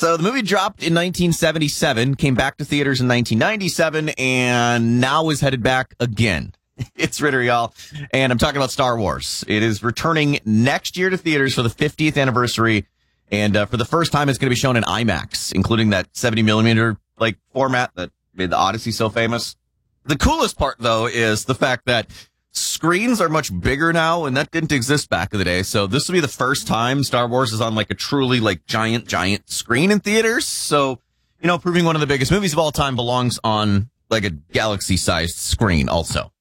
So the movie dropped in 1977, came back to theaters in 1997, and now is headed back again. It's Ritter, y'all, and I'm talking about Star Wars. It is returning next year to theaters for the 50th anniversary, and for the first time, it's going to be shown in IMAX, including that 70 millimeter format that made the Odyssey so famous. The coolest part, though, is the fact that screens are much bigger now, and that didn't exist back in the day. So this will be the first time Star Wars is on a truly giant screen in theaters. So, proving one of the biggest movies of all time belongs on a galaxy-sized screen also.